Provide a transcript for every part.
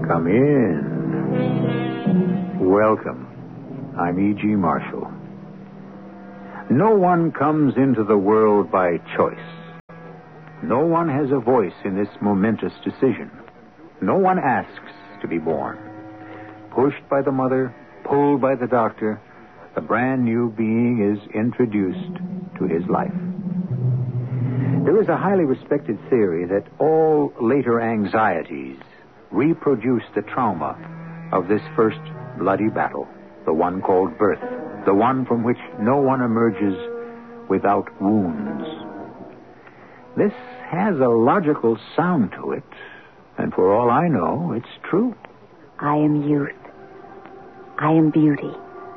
Come in. Welcome. I'm E.G. Marshall. No one comes into the world by choice. No one has a voice in this momentous decision. No one asks to be born. Pushed by the mother, pulled by the doctor, a brand new being is introduced to his life. There is a highly respected theory that all later anxieties reproduce the trauma of this first bloody battle, the one called birth, the one from which no one emerges without wounds. This has a logical sound to it, and for all I know, it's true. I am youth. I am beauty.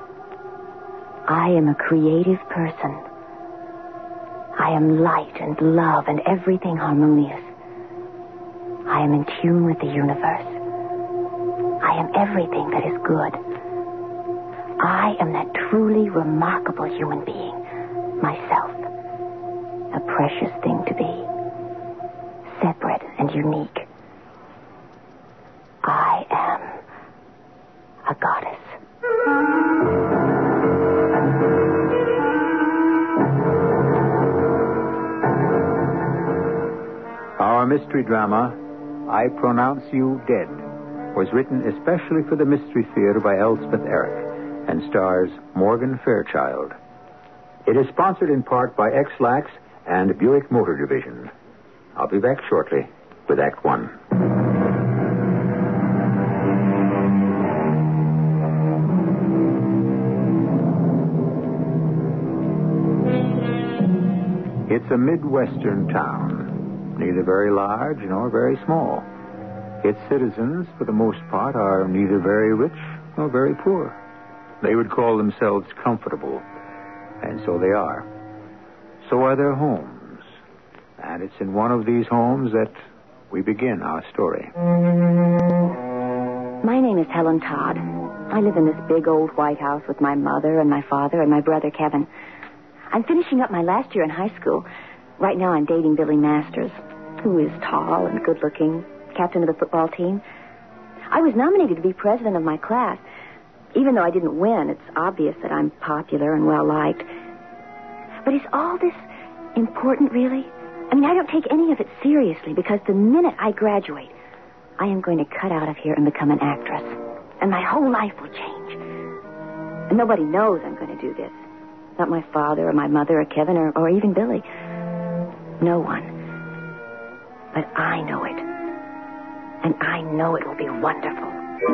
I am a creative person. I am light and love and everything harmonious. I am in tune with the universe. I am everything that is good. I am that truly remarkable human being, myself. A precious thing to be. Separate and unique. I am a goddess. Our mystery drama, I Pronounce You Dead, was written especially for the Mystery Theater by Elspeth Eric and stars Morgan Fairchild. It is sponsored in part by X-Lax and Buick Motor Division. I'll be back shortly with Act One. It's a Midwestern town, neither very large nor very small. Its citizens, for the most part, are neither very rich nor very poor. They would call themselves comfortable, and so they are. So are their homes. And it's in one of these homes that we begin our story. My name is Helen Todd. I live in this big old White House with my mother and my father and my brother Kevin. I'm finishing up my last year in high school. Right now I'm dating Billy Masters, who is tall and good-looking, captain of the football team. I was nominated to be president of my class. Even though I didn't win, it's obvious that I'm popular and well-liked. But is all this important, really? I mean, I don't take any of it seriously because the minute I graduate, I am going to cut out of here and become an actress. And my whole life will change. And nobody knows I'm going to do this. Not my father or my mother or Kevin or even Billy. No one. But I know it. And I know it will be wonderful.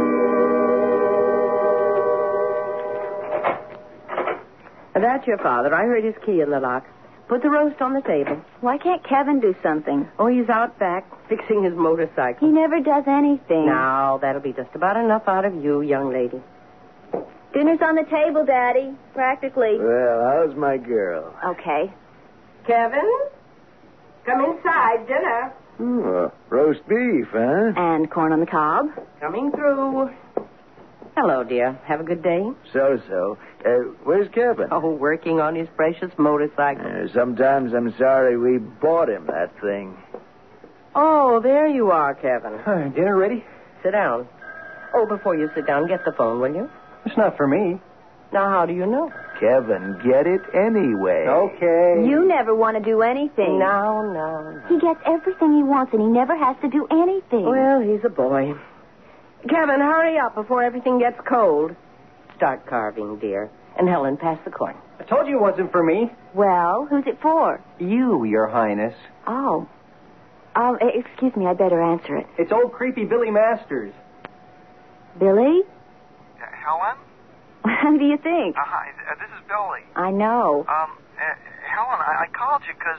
That's your father. I heard his key in the lock. Put the roast on the table. Why can't Kevin do something? Oh, he's out back fixing his motorcycle. He never does anything. Now, that'll be just about enough out of you, young lady. Dinner's on the table, Daddy. Practically. Well, how's my girl? Okay. Kevin? Come inside, dinner. Roast beef, huh? And corn on the cob. Coming through. Hello, dear. Have a good day? So. Where's Kevin? Oh, working on his precious motorcycle. Sometimes I'm sorry we bought him that thing. Oh, there you are, Kevin. Dinner ready? Sit down. Oh, before you sit down, get the phone, will you? It's not for me. Now, how do you know? Kevin, get it anyway. Okay. You never want to do anything. No. He gets everything he wants, and he never has to do anything. Well, he's a boy. Kevin, hurry up before everything gets cold. Start carving, dear. And Helen, pass the corn. I told you it wasn't for me. Well, who's it for? You, Your Highness. Oh. Excuse me, I better answer it. It's old creepy Billy Masters. Billy? Helen? Who do you think? Hi, this is Billy. I know. Helen, I called you because,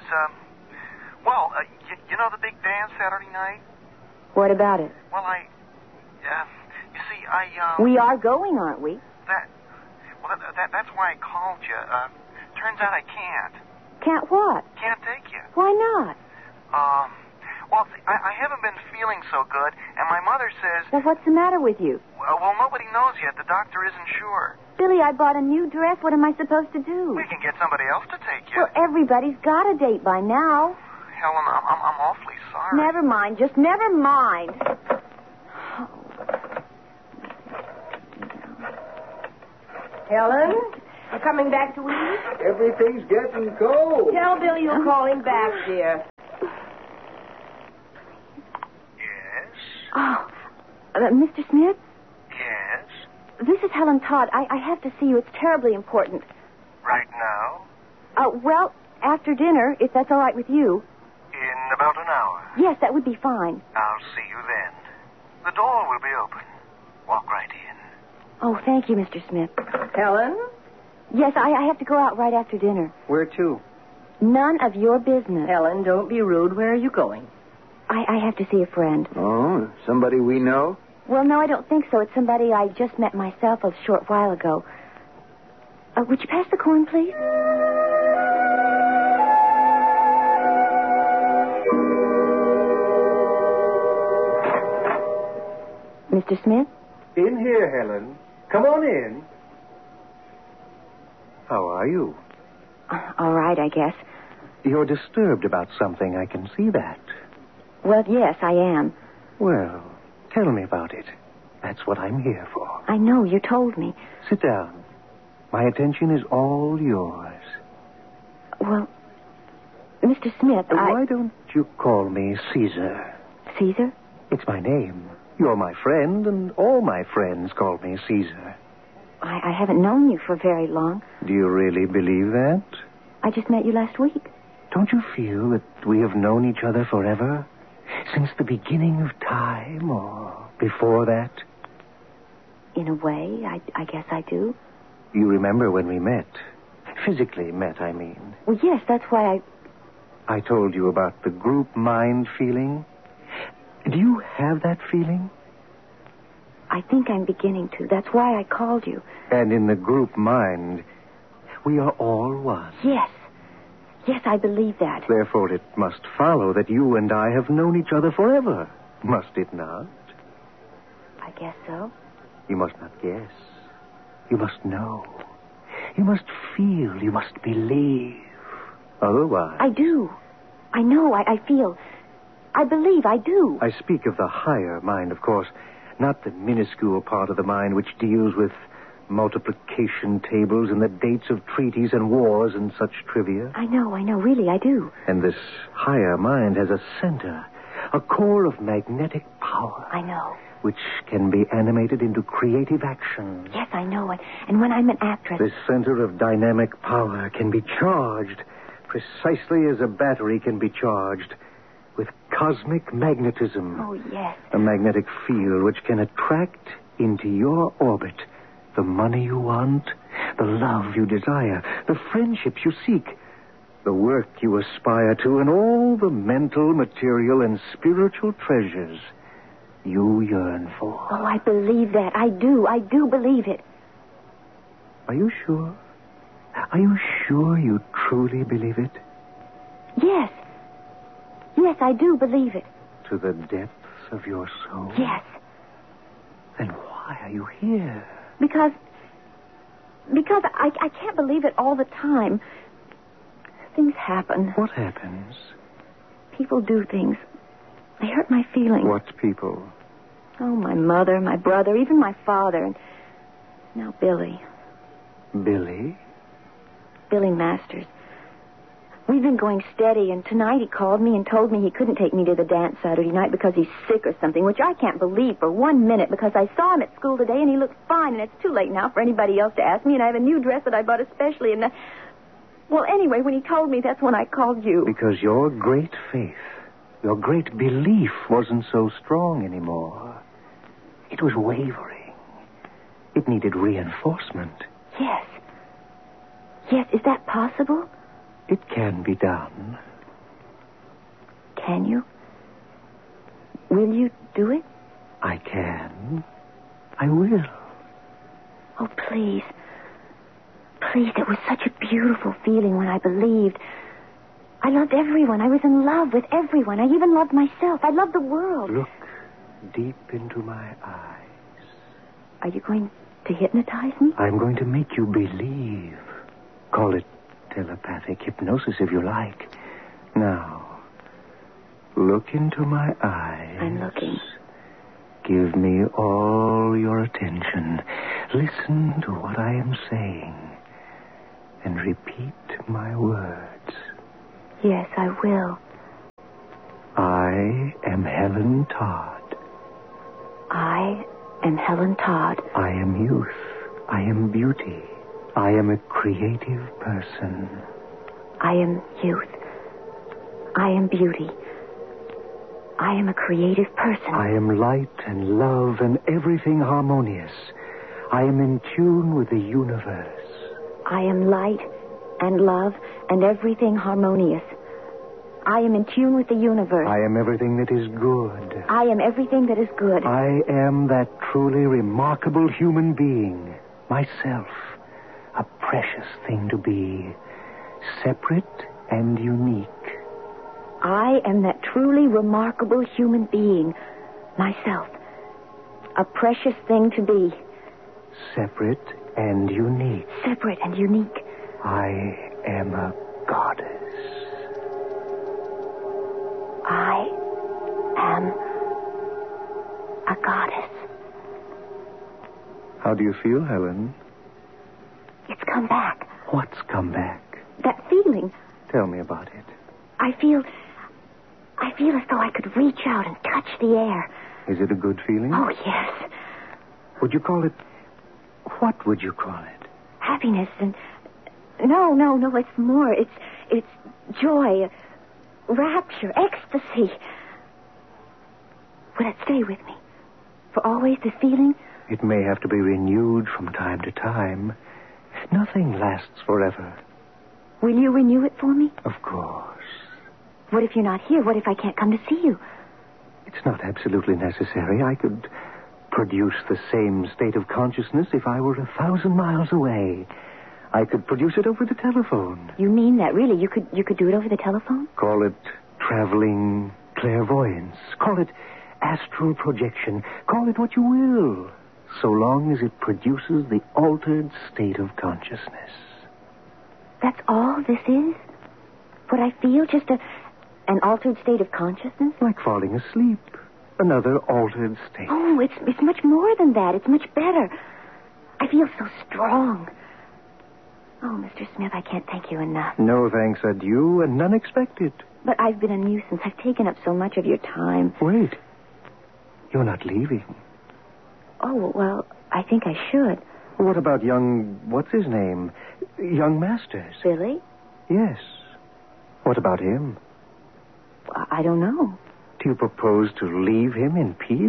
you know the big dance Saturday night? What about it? Well, you see, We are going, aren't we? That's why I called you. Turns out I can't. Can't what? Can't take you. Why not? I haven't been feeling so good, and my mother says... Well, what's the matter with you? Well, nobody knows yet. The doctor isn't sure. Billy, I bought a new dress. What am I supposed to do? We can get somebody else to take you. Well, everybody's got a date by now. Helen, I'm awfully sorry. Never mind. Just never mind. Helen, you coming back to eat? Everything's getting cold. Tell Bill you'll call him back, dear. Yes? Oh, Mr. Smith? Yes? This is Helen Todd. I have to see you. It's terribly important. Right now? Well, after dinner, if that's all right with you. In about an hour. Yes, that would be fine. I'll see you then. The door will be open. Walk right in. Oh, thank you, Mr. Smith. Helen? Yes, I have to go out right after dinner. Where to? None of your business. Helen, don't be rude. Where are you going? I have to see a friend. Oh, somebody we know? Well, no, I don't think so. It's somebody I just met myself a short while ago. Would you pass the corn, please? Mr. Smith? In here, Helen. Come on in. How are you? All right, I guess. You're disturbed about something. I can see that. Well, yes, I am. Well, tell me about it. That's what I'm here for. I know, you told me. Sit down. My attention is all yours. Well, Mr. Smith, Why don't you call me Caesar? Caesar? It's my name. You're my friend, and all my friends call me Caesar. I haven't known you for very long. Do you really believe that? I just met you last week. Don't you feel that we have known each other forever? Since the beginning of time, or before that? In a way, I guess I do. You remember when we met? Physically met, I mean. Well, yes, that's why I told you about the group mind feeling. Do you have that feeling? I think I'm beginning to. That's why I called you. And in the group mind, we are all one. Yes. Yes, I believe that. Therefore, it must follow that you and I have known each other forever. Must it not? I guess so. You must not guess. You must know. You must feel. You must believe. Otherwise... I do. I know. I feel. I believe. I do. I speak of the higher mind, of course, not the minuscule part of the mind which deals with multiplication tables and the dates of treaties and wars and such trivia. I know. Really, I do. And this higher mind has a center, a core of magnetic power. I know. Which can be animated into creative action. Yes, I know. And when I'm an actress... This center of dynamic power can be charged precisely as a battery can be charged with cosmic magnetism. Oh, yes. A magnetic field which can attract into your orbit the money you want, the love you desire, the friendships you seek, the work you aspire to, and all the mental, material, and spiritual treasures you yearn for. Oh, I believe that. I do. I do believe it. Are you sure? Are you sure you truly believe it? Yes. Yes, I do believe it. To the depths of your soul? Yes. Then why are you here? Because I can't believe it all the time. Things happen. What happens? People do things. They hurt my feelings. What people? Oh, my mother, my brother, even my father, and now Billy. Billy? Billy Masters. We've been going steady, and tonight he called me and told me he couldn't take me to the dance Saturday night because he's sick or something, which I can't believe for 1 minute because I saw him at school today and he looked fine, and it's too late now for anybody else to ask me, and I have a new dress that I bought especially, and... Well, anyway, when he told me, that's when I called you. Because your great faith, your great belief wasn't so strong anymore. It was wavering. It needed reinforcement. Yes. Yes, is that possible? It can be done. Can you? Will you do it? I can. I will. Oh, please. Please, it was such a beautiful feeling when I believed. I loved everyone. I was in love with everyone. I even loved myself. I loved the world. Look deep into my eyes. Are you going to hypnotize me? I'm going to make you believe. Call it telepathic hypnosis if you like. Now, look into my eyes. I'm looking. Give me all your attention. Listen to what I am saying. And repeat my words. Yes, I will. I am Helen Todd. I am Helen Todd. I am youth. I am beauty. I am a creative person. I am youth. I am beauty. I am a creative person. I am light and love and everything harmonious. I am in tune with the universe. I am light and love and everything harmonious. I am in tune with the universe. I am everything that is good. I am everything that is good. I am that truly remarkable human being. Myself. A precious thing to be. Separate and unique. I am that truly remarkable human being. Myself. A precious thing to be. Separate and unique. Separate and unique. I am a goddess. I am a goddess. How do you feel, Helen? It's come back. What's come back? That feeling. Tell me about it. I feel as though I could reach out and touch the air. Is it a good feeling? Oh, yes. Would you call it... What would you call it? Happiness and... No, it's more. It's joy, rapture, ecstasy. Will it stay with me? For always, this feeling? It may have to be renewed from time to time. Nothing lasts forever. Will you renew it for me? Of course. What if you're not here? What if I can't come to see you? It's not absolutely necessary. I could produce the same state of consciousness if I were 1,000 miles away. I could produce it over the telephone. You mean that, really? You could do it over the telephone? Call it traveling clairvoyance. Call it astral projection. Call it what you will, so long as it produces the altered state of consciousness. That's all this is? What I feel? Just an altered state of consciousness? Like falling asleep. Another altered state. Oh, it's much more than that. It's much better. I feel so strong. Oh, Mr. Smith, I can't thank you enough. No thanks are due and none expected. But I've been a nuisance. I've taken up so much of your time. Wait. You're not leaving. Oh, well, I think I should. What about young... What's his name? Young Masters. Billy? Yes. What about him? I don't know. Do you propose to leave him in peace?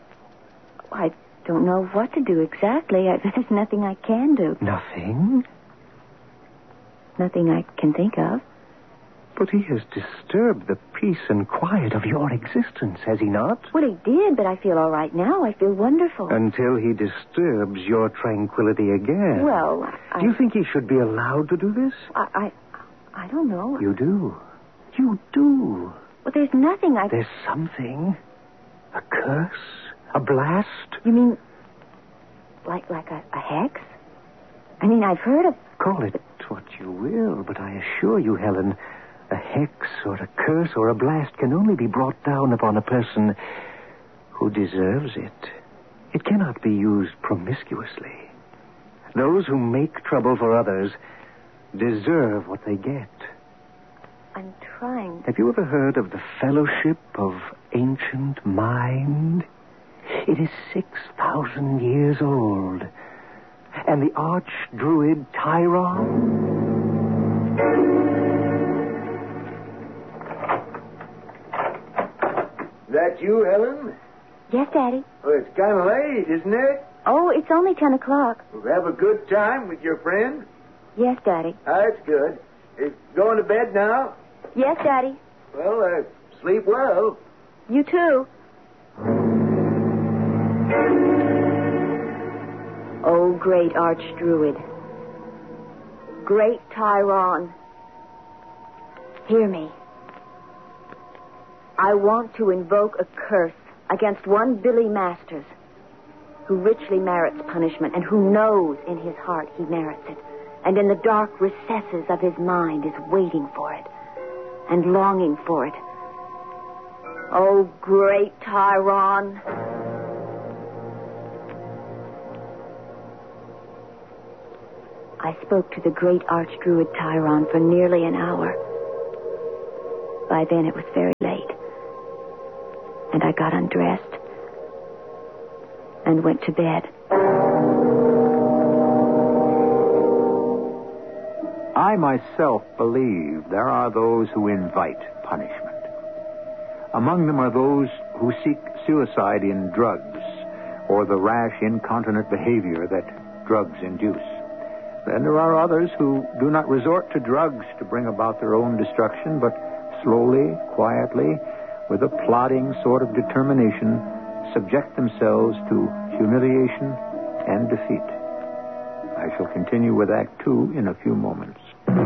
I don't know what to do exactly. There's nothing I can do. Nothing? Nothing I can think of. But he has disturbed the peace and quiet of your existence, has he not? Well, he did, but I feel all right now. I feel wonderful. Until he disturbs your tranquility again. Well, Do you think he should be allowed to do this? I don't know. You do. You do. Well, there's nothing I... There's something. A curse? A blast? You mean like a hex? I mean, I've heard of... Call it what you will, but I assure you, Helen, a hex or a curse or a blast can only be brought down upon a person who deserves it. It cannot be used promiscuously. Those who make trouble for others deserve what they get. I'm trying. Have you ever heard of the Fellowship of Ancient Mind? It is 6,000 years old. And the arch-druid Tyron... That you, Helen? Yes, Daddy. Well, it's kind of late, isn't it? Oh, it's only 10 o'clock. Well, have a good time with your friend? Yes, Daddy. That's good. Going to bed now? Yes, Daddy. Well, sleep well. You too. Oh, great archdruid. Great Tyron. Hear me. I want to invoke a curse against one Billy Masters, who richly merits punishment and who knows in his heart he merits it, and in the dark recesses of his mind is waiting for it and longing for it. Oh, great Tyron. I spoke to the great archdruid Tyron for nearly an hour. By then it was very late. And I got undressed and went to bed. I myself believe there are those who invite punishment. Among them are those who seek suicide in drugs or the rash, incontinent behavior that drugs induce. Then there are others who do not resort to drugs to bring about their own destruction, but slowly, quietly, with a plodding sort of determination, subject themselves to humiliation and defeat. I shall continue with Act 2 in a few moments.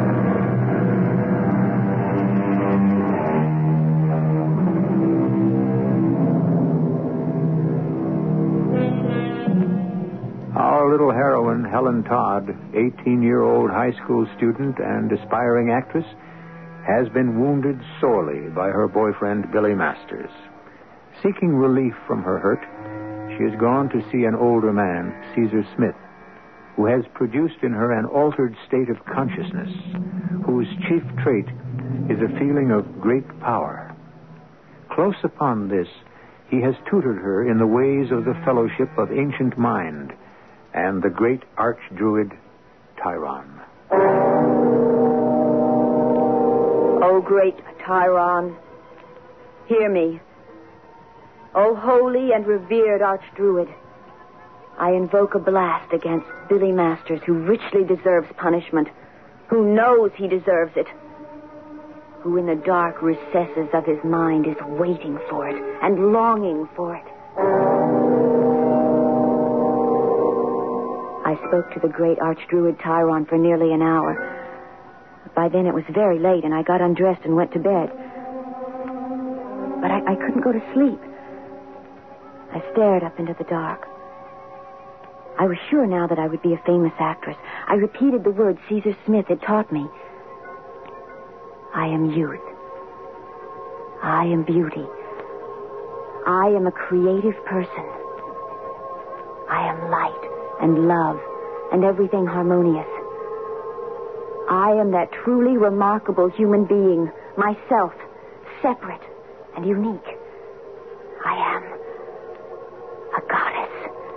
Our little heroine, Helen Todd, 18-year-old high school student and aspiring actress, has been wounded sorely by her boyfriend, Billy Masters. Seeking relief from her hurt, she has gone to see an older man, Caesar Smith, who has produced in her an altered state of consciousness, whose chief trait is a feeling of great power. Close upon this, he has tutored her in the ways of the fellowship of ancient mind and the great archdruid Tyron. O great Tyron, hear me. O holy and revered archdruid, I invoke a blast against Billy Masters, who richly deserves punishment, who knows he deserves it, who in the dark recesses of his mind is waiting for it and longing for it. I spoke to the great archdruid Tyron for nearly an hour. By then it was very late, and I got undressed and went to bed. But I couldn't go to sleep. I stared up into the dark. I was sure now that I would be a famous actress. I repeated the words Caesar Smith had taught me. I am youth. I am beauty. I am a creative person. I am light and love and everything harmonious. I am that truly remarkable human being, myself, separate and unique. I am a goddess.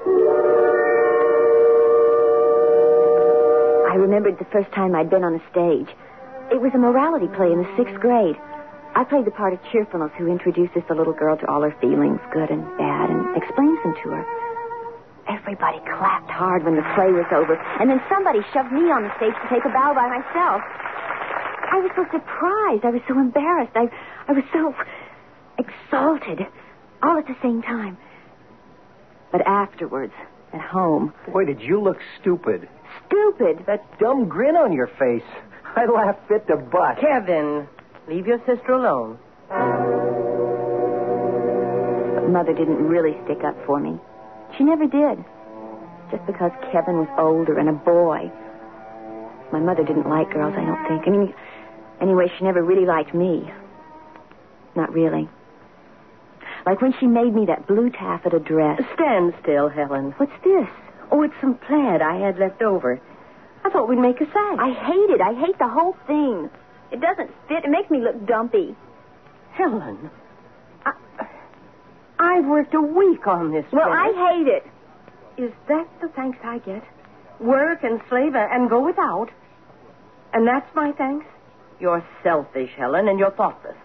I remembered the first time I'd been on a stage. It was a morality play in the 6th grade. I played the part of cheerfulness who introduces the little girl to all her feelings, good and bad, and explains them to her. Everybody clapped hard when the play was over, and then somebody shoved me on the stage to take a bow by myself. I was so surprised. I was so embarrassed. I was so exalted, all at the same time. But afterwards, at home... Boy, did you look stupid. Stupid? That dumb grin on your face. I laughed fit to bust. Kevin, leave your sister alone. But Mother didn't really stick up for me. She never did. Just because Kevin was older and a boy. My mother didn't like girls, I don't think. I mean, anyway, she never really liked me. Not really. Like when she made me that blue taffeta dress. Stand still, Helen. What's this? Oh, it's some plaid I had left over. I thought we'd make a sash. I hate it. I hate the whole thing. It doesn't fit. It makes me look dumpy. Helen, I've worked a week on this. Well, I hate it. Is that the thanks I get? Work and slave and go without? And that's my thanks? You're selfish, Helen, and you're thoughtless.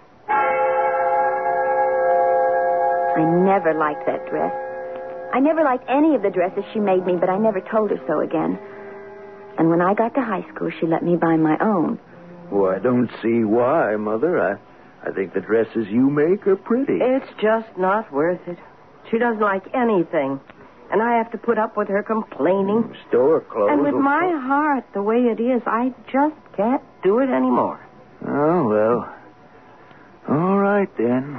I never liked that dress. I never liked any of the dresses she made me, but I never told her so again. And when I got to high school, she let me buy my own. Well, I don't see why, Mother. I think the dresses you make are pretty. It's just not worth it. She doesn't like anything. And I have to put up with her complaining. Store clothes. And with my heart the way it is, I just can't do it anymore. Oh, well. All right, then.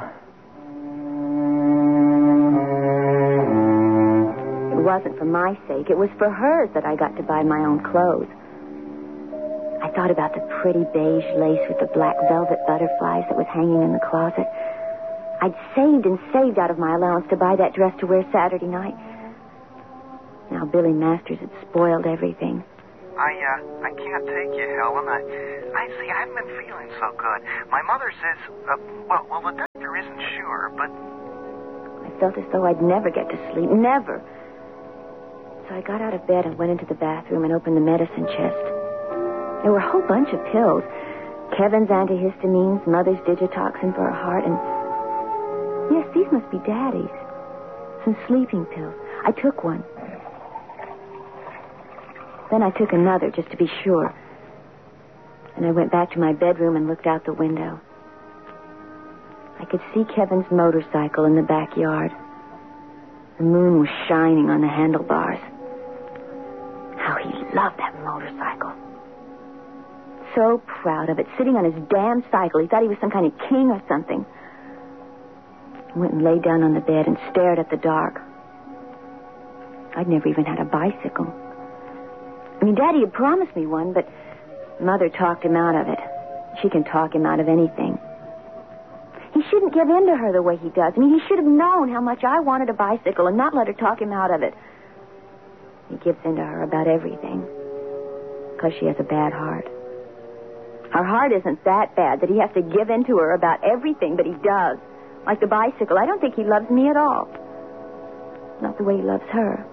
It wasn't for my sake. It was for hers that I got to buy my own clothes. I thought about the pretty beige lace with the black velvet butterflies that was hanging in the closet. I'd saved and saved out of my allowance to buy that dress to wear Saturday night. Now Billy Masters had spoiled everything. I can't take you, Helen. I see, I haven't been feeling so good. My mother says, well, the doctor isn't sure, but... I felt as though I'd never get to sleep. Never. So I got out of bed and went into the bathroom and opened the medicine chest. There were a whole bunch of pills. Kevin's antihistamines, Mother's digitoxin for her heart, and... Yes, these must be Daddy's. Some sleeping pills. I took one. Then I took another, just to be sure. And I went back to my bedroom and looked out the window. I could see Kevin's motorcycle in the backyard. The moon was shining on the handlebars. How he loved that motorcycle. So proud of it, sitting on his damn cycle. He thought he was some kind of king or something. I went and laid down on the bed and stared at the dark. I'd never even had a bicycle. I mean, Daddy had promised me one, but Mother talked him out of it. She can talk him out of anything. He shouldn't give in to her the way he does. I mean, he should have known how much I wanted a bicycle and not let her talk him out of it. He gives in to her about everything because she has a bad heart. Her heart isn't that bad that he has to give in to her about everything, but he does. Like the bicycle. I don't think he loves me at all. Not the way he loves her.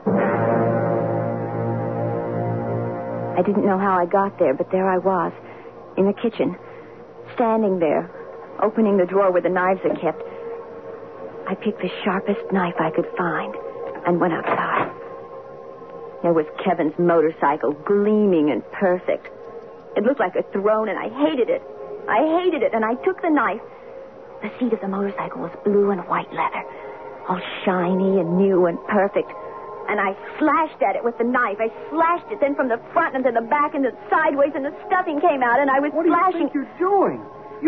I didn't know how I got there, but there I was, in the kitchen, standing there, opening the drawer where the knives are kept. I picked the sharpest knife I could find and went outside. There was Kevin's motorcycle, gleaming and perfect. It looked like a throne, and I hated it. I hated it, and I took the knife. The seat of the motorcycle was blue and white leather, all shiny and new and perfect. And I slashed at it with the knife. I slashed it then from the front and to the back and then sideways, and the stuffing came out, and I was slashing. What do you think you're doing?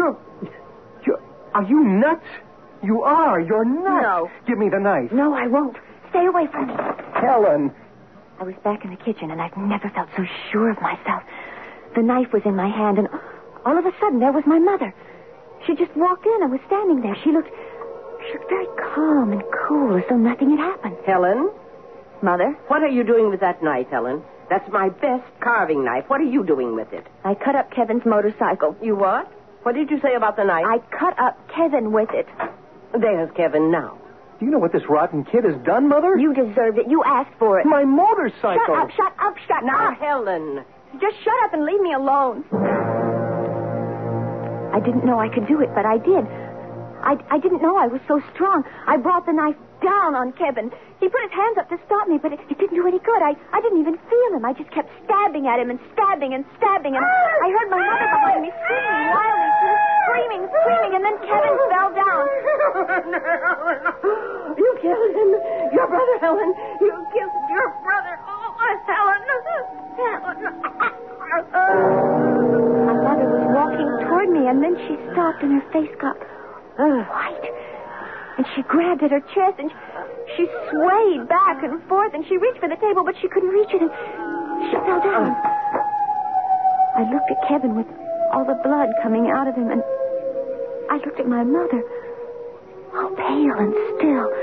Are you nuts? You are. You're nuts. No. Give me the knife. No, I won't. Stay away from me. Helen. I was back in the kitchen, and I've never felt so sure of myself. The knife was in my hand, and all of a sudden, there was my mother. She just walked in and was standing there. She looked very calm and cool, as though nothing had happened. Helen? Mother? What are you doing with that knife, Helen? That's my best carving knife. What are you doing with it? I cut up Kevin's motorcycle. You what? What did you say about the knife? I cut up Kevin with it. There's Kevin now. Do you know what this rotten kid has done, Mother? You deserved it. You asked for it. My motorcycle. Shut up, shut up, shut Now, up. Helen. Just shut up and leave me alone. I didn't know I could do it, but I did. I didn't know I was so strong. I brought the knife down on Kevin. He put his hands up to stop me, but it didn't do any good. I didn't even feel him. I just kept stabbing at him and stabbing and stabbing. And I heard my mother behind me screaming wildly. She was screaming, and then Kevin fell down. You killed him. Your brother, Helen. You killed your brother. Oh, Helen. My mother was walking toward me, and then she stopped, and her face got white. And she grabbed at her chest, and she swayed back and forth, and she reached for the table, but she couldn't reach it, and she fell down. I looked at Kevin with all the blood coming out of him, and I looked at my mother, all pale and still.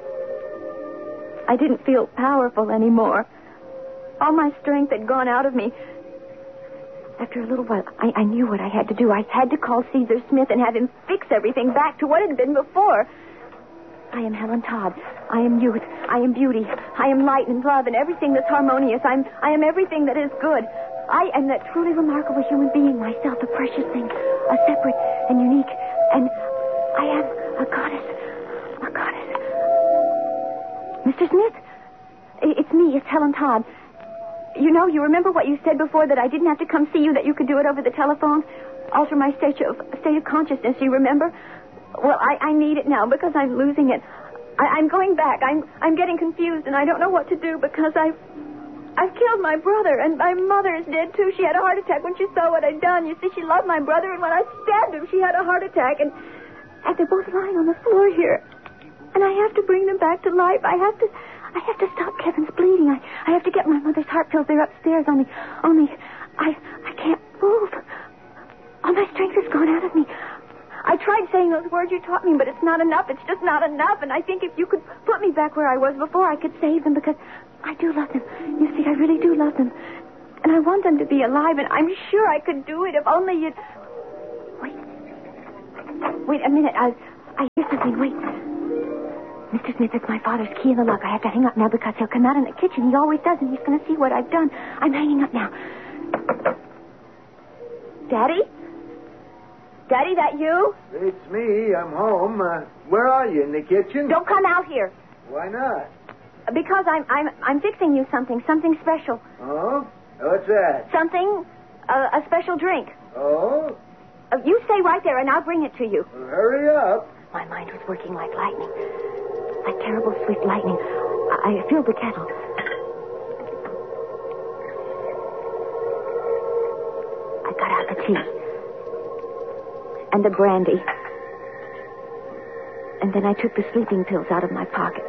I didn't feel powerful anymore. All my strength had gone out of me. After a little while, I knew what I had to do. I had to call Caesar Smith and have him fix everything back to what it had been before. I am Helen Todd. I am youth. I am beauty. I am light and love and everything that's harmonious. I am everything that is good. I am that truly remarkable human being, myself, a precious thing, a separate and unique. And I am a goddess. A goddess. Mr. Smith? It's me. It's Helen Todd. You remember what you said before, that I didn't have to come see you, that you could do it over the telephone? Alter my state of consciousness, do you remember? Well, I need it now because I'm losing it. I'm going back. I'm getting confused, and I don't know what to do because I've killed my brother, and my mother is dead, too. She had a heart attack when she saw what I'd done. You see, she loved my brother, and when I stabbed him, she had a heart attack, and they're both lying on the floor here. And I have to bring them back to life. I have to stop Kevin's bleeding. I have to get my mother's heart pills. They're upstairs. Only I can't move. All my strength has gone out of me. I tried saying those words you taught me, but it's not enough. It's just not enough. And I think if you could put me back where I was before, I could save them because I do love them. You see, I really do love them. And I want them to be alive, and I'm sure I could do it if only you'd... Wait a minute. I hear something. Wait. Mr. Smith, it's my father's key in the lock. I have to hang up now because he'll come out in the kitchen. He always does, and he's going to see what I've done. I'm hanging up now. Daddy? Daddy, that you? It's me. I'm home. Where are you? In the kitchen? Don't come out here. Why not? Because I'm fixing you something special. Oh? What's that? Something, a special drink. Oh? You stay right there, and I'll bring it to you. Well, hurry up. My mind was working like lightning. Like terrible swift lightning. I filled the kettle. I got out the tea. And the brandy. And then I took the sleeping pills out of my pocket.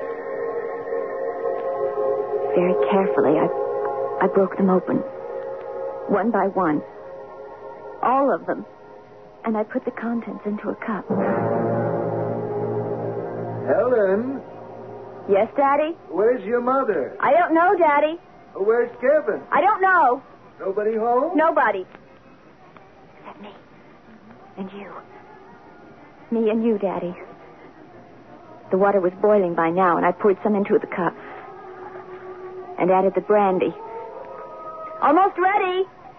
Very carefully, I broke them open. One by one. All of them. And I put the contents into a cup. Helen? Yes, Daddy? Where's your mother? I don't know, Daddy. Where's Kevin? I don't know. Nobody home? Nobody. Except me. And you. Me and you, Daddy. The water was boiling by now, and I poured some into the cup. And added the brandy. Almost ready.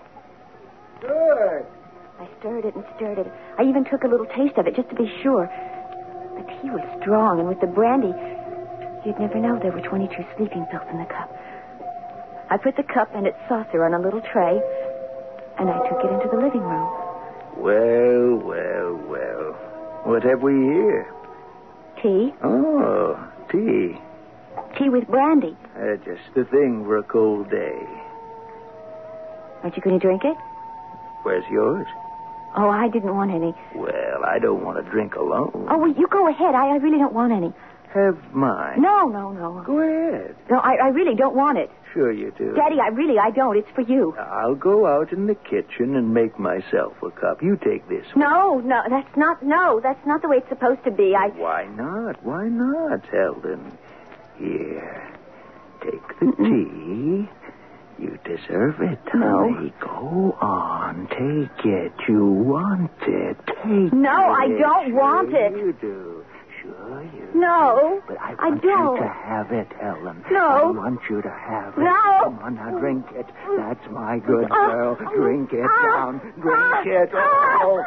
Good. I stirred it and stirred it. I even took a little taste of it just to be sure. The tea was strong, and with the brandy, you'd never know there were 22 sleeping pills in the cup. I put the cup and its saucer on a little tray, and I took it into the living room. Well, well, well. What have we here? Tea. Oh, tea. Tea with brandy. Just the thing for a cold day. Aren't you going to drink it? Where's yours? Oh, I didn't want any. Well, I don't want to drink alone. Oh, well, you go ahead. I really don't want any. Have mine. No. Go ahead. No, I really don't want it. Sure you do. Daddy, I don't. It's for you. I'll go out in the kitchen and make myself a cup. You take this one. No, that's not the way it's supposed to be. Why not? Why not, Helen? Here, take the tea. You deserve it, No. honey. Go on, take it. You want it. Take No, it. I don't want it. You do. Sure you do. No, But I I want don't. you to have it, Helen. No. I want you to have it. No. Come on, now, drink it. That's my good girl. Drink it down. Drink it. Oh.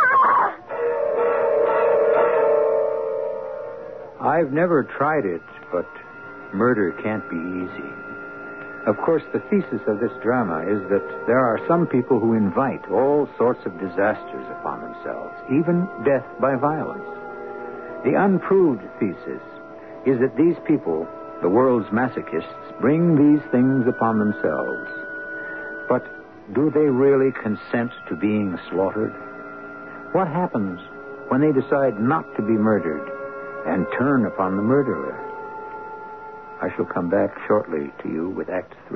I've never tried it, but murder can't be easy. Of course, the thesis of this drama is that there are some people who invite all sorts of disasters upon themselves, even death by violence. The unproved thesis is that these people, the world's masochists, bring these things upon themselves. But do they really consent to being slaughtered? What happens when they decide not to be murdered and turn upon the murderer? I shall come back shortly to you with Act 3.